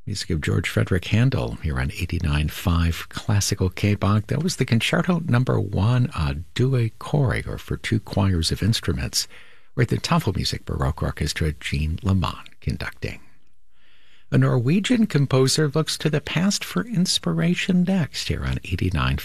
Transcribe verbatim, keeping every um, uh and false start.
Music of George Frederick Handel here on eighty-nine point five Classical K-Bach. That was the Concerto Number One a Due Cori, or for two choirs of instruments, with the Tafelmusik Baroque Orchestra, Jean Lamont conducting. A Norwegian composer looks to the past for inspiration next here on eighty-nine point five